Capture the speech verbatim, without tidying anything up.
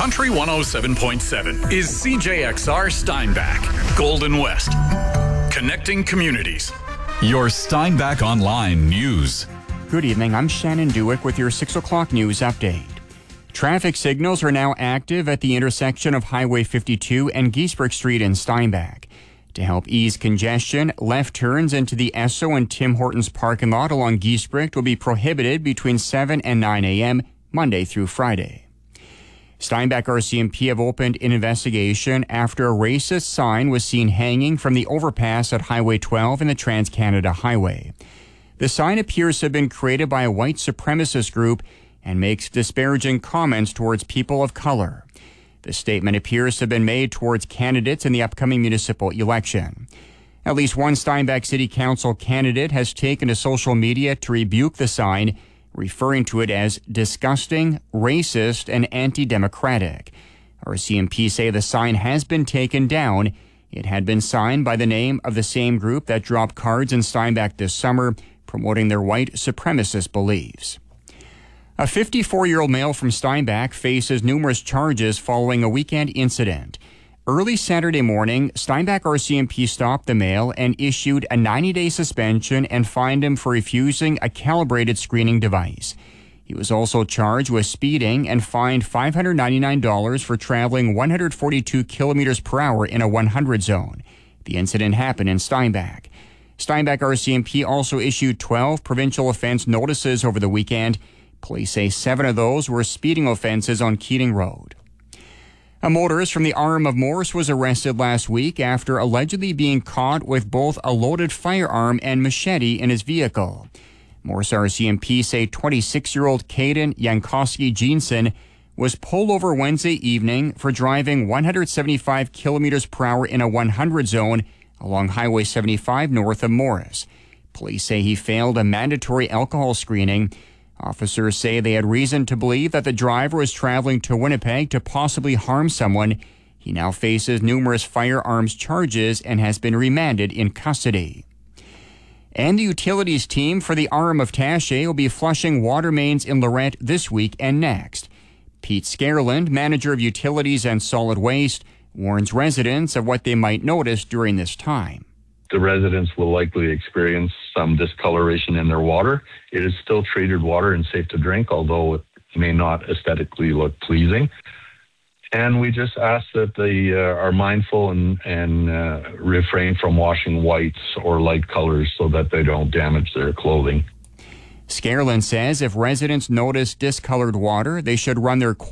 Country one oh seven point seven is C J X R Steinbach, Golden West. Connecting communities. Your Steinbach Online News. Good evening, I'm Shannon Dewick with your six o'clock news update. Traffic signals are now active at the intersection of Highway fifty-two and Giesbrecht Street in Steinbach. To help ease congestion, left turns into the Esso and Tim Hortons parking lot along Giesbrecht will be prohibited between seven and nine a.m. Monday through Friday. Steinbach R C M P have opened an investigation after a racist sign was seen hanging from the overpass at Highway twelve and the Trans-Canada Highway. The sign appears to have been created by a white supremacist group and makes disparaging comments towards people of color. The statement appears to have been made towards candidates in the upcoming municipal election. At least one Steinbach City Council candidate has taken to social media to rebuke the sign, referring to it as disgusting, racist, and anti-democratic. R C M P say the sign has been taken down. It had been signed by the name of the same group that dropped cards in Steinbach this summer, promoting their white supremacist beliefs. A fifty-four-year-old male from Steinbach faces numerous charges following a weekend incident. Early Saturday morning, Steinbach R C M P stopped the male and issued a ninety-day suspension and fined him for refusing a calibrated screening device. He was also charged with speeding and fined five hundred ninety-nine dollars for traveling one hundred forty-two kilometers per hour in a one hundred zone. The incident happened in Steinbach. Steinbach R C M P also issued twelve provincial offense notices over the weekend. Police say seven of those were speeding offenses on Keating Road. A motorist from the Arm of Morse was arrested last week after allegedly being caught with both a loaded firearm and machete in his vehicle. Morse R C M P say twenty-six-year-old Caden Yankowski Jensen was pulled over Wednesday evening for driving one hundred seventy-five kilometers per hour in a one hundred zone along Highway seventy-five north of Morris. Police say he failed a mandatory alcohol screening. Officers say they had reason to believe that the driver was traveling to Winnipeg to possibly harm someone. He now faces numerous firearms charges and has been remanded in custody. And the utilities team for the Arm of Taché will be flushing water mains in Lorette this week and next. Pete Scareland, manager of utilities and solid waste, warns residents of what they might notice during this time. The residents will likely experience some discoloration in their water. It is still treated water and safe to drink, although it may not aesthetically look pleasing. And we just ask that they uh, are mindful and, and uh, refrain from washing whites or light colors so that they don't damage their clothing. Scareland says if residents notice discolored water, they should run their